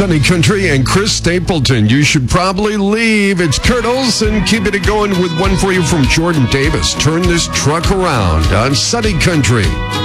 Sunny Country and Chris Stapleton. You should probably leave. It's Kurt Olson keeping it going with one for you from Jordan Davis. Turn this truck around on Sunny Country.